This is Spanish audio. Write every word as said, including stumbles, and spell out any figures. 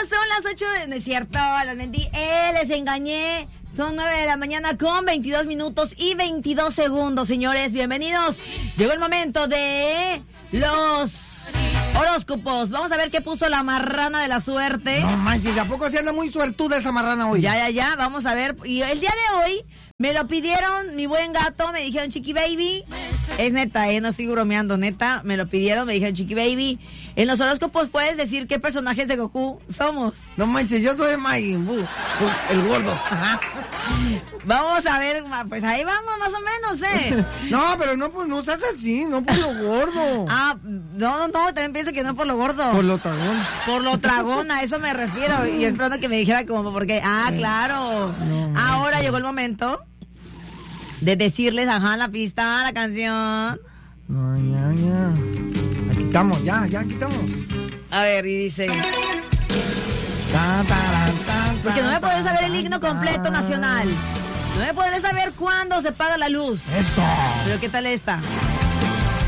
son las ocho de... No es cierto, las mentí. Eh, les engañé. Son nueve de la mañana con veintidós minutos y veintidós segundos, señores. Bienvenidos. Llegó el momento de los horóscopos. Vamos a ver qué puso la marrana de la suerte. No manches, ¿a poco se anda muy suertuda esa marrana hoy? Ya, ya, ya. Vamos a ver. Y el día de hoy me lo pidieron, mi buen gato. Me dijeron, Chiqui Baby. Es neta, eh, no estoy bromeando, neta. Me lo pidieron, me dijeron, Chiqui Baby. En los horóscopos puedes decir qué personajes de Goku somos. No manches, yo soy Majin Buu, el gordo. Ajá. Vamos a ver, pues ahí vamos más o menos, ¿eh? No, pero no, pues no seas así, no por lo gordo. Ah, no, no, no, también pienso que no por lo gordo. Por lo tragón. Por lo tragón, a eso me refiero. Y esperando que me dijera como porque, ah, claro. No, ahora llegó el momento de decirles, ajá, la pista, la canción. No, ya, ya. La quitamos, ya, ya quitamos. A ver, y dice... Ta, ta, ta, ta, porque no me podré ta, saber el ta, himno ta. completo nacional. No me podré saber cuándo se paga la luz. Eso. Pero ¿qué tal esta?